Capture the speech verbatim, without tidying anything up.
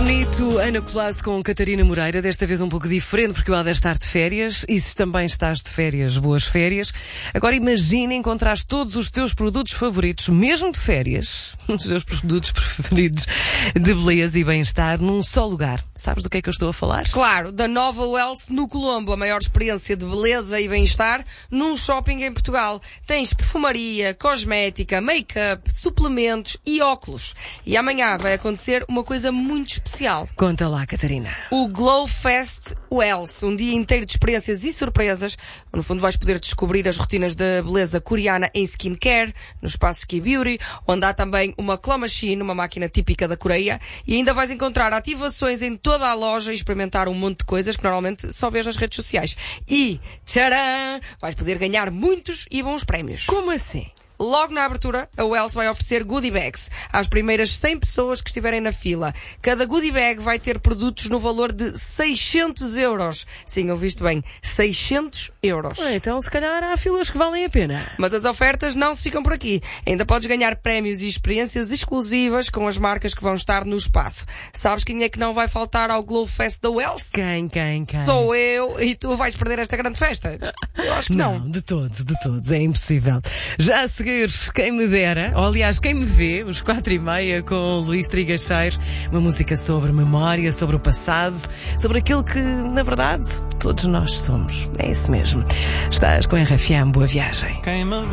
Bonito, Ana Colasso com Catarina Moreira, desta vez um pouco diferente porque o Helder está de férias e se também estás de férias, boas férias. Agora imagina encontrar todos os teus produtos favoritos, mesmo de férias, os teus produtos preferidos de beleza e bem-estar num só lugar. Sabes do que é que eu estou a falar? Claro, da Nova Wells no Colombo, a maior experiência de beleza e bem-estar num shopping em Portugal. Tens perfumaria, cosmética, make-up, suplementos e óculos. E amanhã vai acontecer uma coisa muito especial. Conta lá, Catarina. O Glow Fest Wells, um dia inteiro de experiências e surpresas. No fundo vais poder descobrir as rotinas da beleza coreana em skincare, no espaço Ski Beauty, onde há também uma claw machine, uma máquina típica da Coreia, e ainda vais encontrar ativações em toda a loja e experimentar um monte de coisas que normalmente só vês nas redes sociais. E, tcharam, vais poder ganhar muitos e bons prémios. Como assim? Logo na abertura, a Wells vai oferecer goodie bags às primeiras cem pessoas que estiverem na fila. Cada goodie bag vai ter produtos no valor de seiscentos euros. Sim, ouviste bem, seiscentos euros. Ué, então se calhar há filas que valem a pena. Mas as ofertas não se ficam por aqui. Ainda podes ganhar prémios e experiências exclusivas com as marcas que vão estar no espaço. Sabes quem é que não vai faltar ao Glow Fest da Wells? Quem, quem, quem? Sou eu, e tu vais perder esta grande festa? Eu acho que não. Não, de todos, de todos, é impossível. Já a seguir, quem me dera, ou aliás, quem me vê, os quatro e meia com o Luís Trigacheiro, uma música sobre memória, sobre o passado, sobre aquilo que, na verdade, todos nós somos. É isso mesmo. Estás com a R F M, boa viagem.